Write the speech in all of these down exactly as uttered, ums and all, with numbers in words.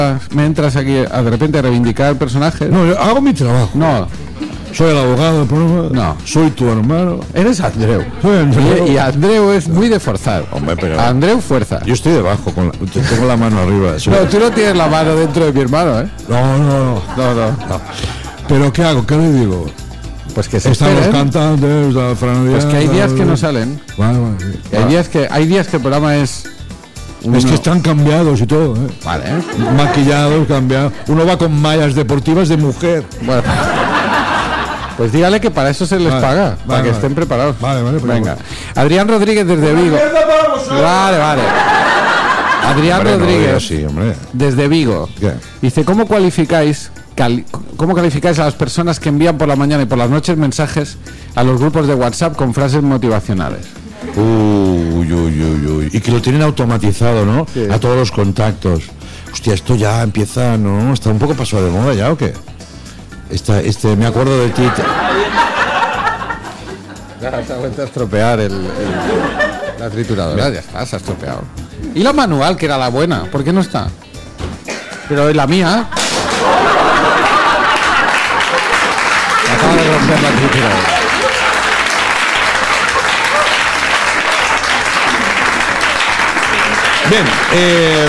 me entras aquí a, de repente a reivindicar personajes. No, yo hago mi trabajo. No. Soy el abogado del programa. No. Soy tu hermano. Eres Andreu. Soy Andreu. Y, y Andreu es muy de forzar. Hombre, pero... Andreu fuerza. Yo estoy debajo, con la... tengo la mano arriba. No, tú no tienes la mano dentro de mi hermano, ¿eh? No, no, no. No, no. no. ¿Pero qué hago? ¿Qué le digo? Pues que se Están esperen. los cantantes, la franela. Pues que hay días que no salen. Vale, vale. Sí. Hay Vale. días que hay días que el programa es... Uno... Es que están cambiados y todo, ¿eh? Vale, ¿eh? Maquillados, cambiados. Uno va con mallas deportivas de mujer. Bueno... Pues dígale que para eso se les vale, paga, vale, para que vale. estén preparados. Vale, vale, pero venga. bueno. Adrián Rodríguez desde Vigo. Vale, vale. Adrián Hombre, no lo Rodríguez diga así, hombre. desde Vigo. ¿Qué? Dice, ¿cómo cualificáis cali- cómo calificáis a las personas que envían por la mañana y por las noches mensajes a los grupos de WhatsApp con frases motivacionales? Uy, uy, uy, uy. Y que lo tienen automatizado, ¿no? Sí. A todos los contactos. Hostia, esto ya empieza, ¿no? Está un poco pasado de moda ya, ¿o qué? Esta, este, me acuerdo de ti. Ya se ha vuelto a estropear el, el- la trituradora, ya está, se ha estropeado. ¿Y la manual, que era la buena? ¿Por qué no está? Pero la mía... Acaba de romper la trituradora. Bien, eh,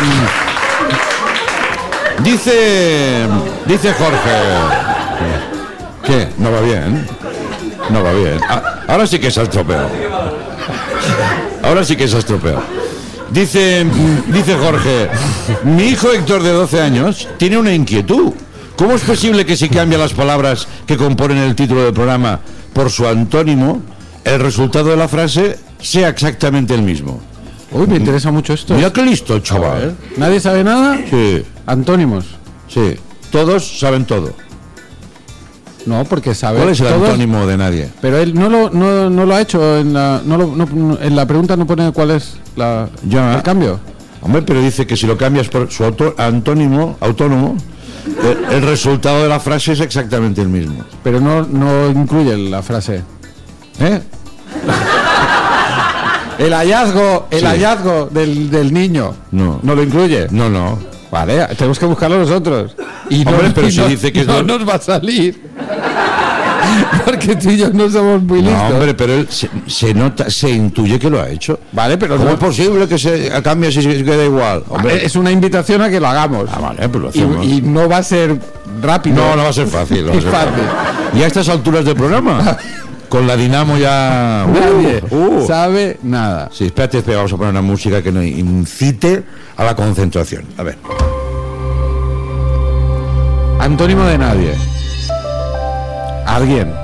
dice, dice Jorge. ¿Qué? No va bien. No va bien. Ah, ahora sí que se ha estropeado. Ahora sí que se ha estropeado. Dice, dice Jorge, mi hijo Héctor de doce años tiene una inquietud. ¿Cómo es posible que si cambia las palabras que componen el título del programa por su antónimo, el resultado de la frase sea exactamente el mismo? Uy, me interesa mucho esto. Mira qué listo el chaval. ¿Nadie sabe nada? Sí, Antónimos. sí. Todos saben todo. No, porque sabe. ¿Cuál es el todos- antónimo de nadie? Pero él no lo, no, no lo ha hecho en la, no lo- no- en la pregunta, no pone cuál es la, Ya. el cambio. Hombre, pero dice que si lo cambias por su auto- antónimo, autónomo, el, el resultado de la frase es exactamente el mismo. Pero no, no incluye la frase. ¿Eh? El hallazgo, el Sí. hallazgo del, del niño. No. No lo incluye. No, no. Vale, tenemos que buscarlo nosotros. Y Hombre, pero y si dice que no es- nos va a salir. Porque tú y yo no somos muy listos. No, hombre, pero él se, se nota, se intuye que lo ha hecho. Vale, pero ¿Cómo no- es posible que se cambie si se queda igual? Hombre, es una invitación a que lo hagamos. ah, vale, pues lo Y, hacemos. y no va a ser rápido. No, no va a ser fácil. No va a Es ser fácil. Y a estas alturas del programa, con la Dinamo ya... Nadie Uh, uh. sabe nada. Sí, espérate, espérate, vamos a poner una música que nos incite a la concentración. A ver. Antónimo de nadie. Alguien.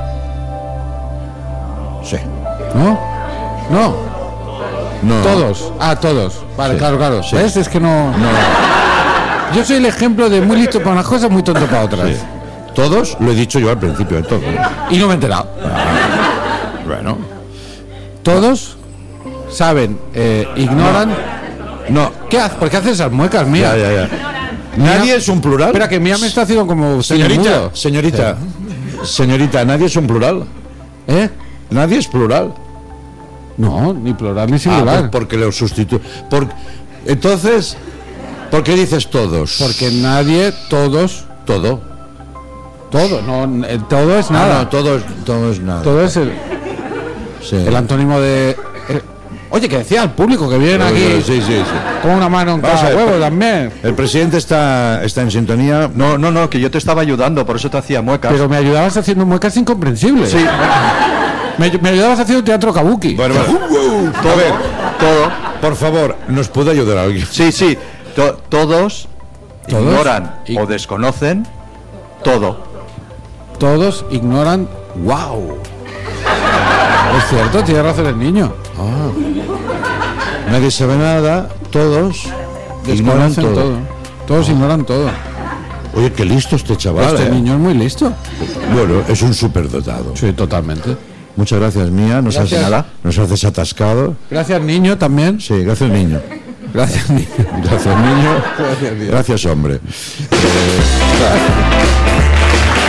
Sí. ¿No? No. No. Todos. Ah, todos. Vale, Sí. claro, claro. Sí. ¿Ves? Es que no... No. Yo soy el ejemplo de muy listo para unas cosas, muy tonto para otras. Sí. Todos, lo he dicho yo al principio de todo. Y no me he enterado. Bueno. Todos saben, eh, ignoran... No. ¿Qué haces? ¿Por qué haces esas muecas, mía? Ya, ya, ya. ¿Nadie es un plural? Espera, que mía me está haciendo como... Señorita, mudo. señorita, señorita, ¿nadie es un plural? ¿Eh? ¿Nadie es plural? No, ni plural ni Ah, singular. pues porque lo sustituye. Por... Entonces, ¿por qué dices todos? Porque nadie, todos, todo. todo, no, eh, todo es Nada, nada. no, todo es, todo es nada. Todo es el, Sí. el antónimo de... eh, oye, que decía al público que vienen aquí Sí, sí, sí. con una mano en Vamos cada a ver, huevo también. El presidente está, está en sintonía. No, no, no, que yo te estaba ayudando, por eso te hacía muecas. Pero me ayudabas haciendo muecas incomprensibles. Sí, Me, me ayudabas haciendo teatro kabuki. Bueno, bueno. todo, A ver, todo. por favor, ¿nos puede ayudar alguien? Sí, sí, to- todos, ¿Todos? ignoran Y- o desconocen todo. Todos ignoran... ¡Wow! Es cierto, tiene razón el niño. Nadie sabe nada, todos ignoran Desconocen todo. todo. Todos ignoran todo. Oye, qué listo este chaval. Este ¿eh? niño es muy listo. Bueno, es un superdotado. Sí, totalmente. Muchas gracias, Mía. Nos, Gracias. Haces, nos haces atascado. Gracias, niño, también. Sí, gracias, niño. Gracias, niño. Gracias, niño. Gracias, niño. Gracias, hombre. Eh,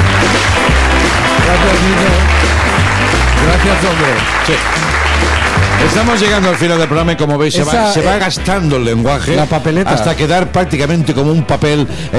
Gracias, niño. Gracias, hombre. sí. Estamos llegando al final del programa y como veis se va, Esa, se va eh, gastando el lenguaje la papeleta. hasta quedar prácticamente como un papel